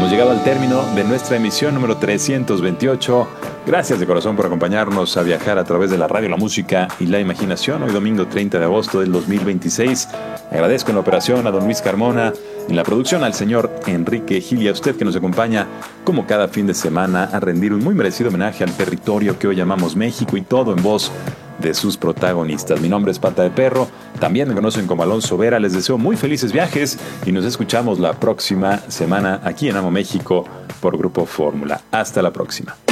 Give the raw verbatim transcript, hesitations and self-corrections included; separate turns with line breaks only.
Hemos llegado al término de nuestra emisión número trescientos veintiocho. Gracias de corazón por acompañarnos a viajar a través de la radio, la música y la imaginación. Hoy domingo treinta de agosto del dos mil veintiséis. Agradezco en la operación a don Luis Carmona, en la producción al señor Enrique Gil y a usted que nos acompaña como cada fin de semana a rendir un muy merecido homenaje al territorio que hoy llamamos México, y todo en voz de sus protagonistas. Mi nombre es Pata de Perro, también me conocen como Alonso Vera. Les deseo muy felices viajes y nos escuchamos la próxima semana aquí en Amo México por Grupo Fórmula. Hasta la próxima.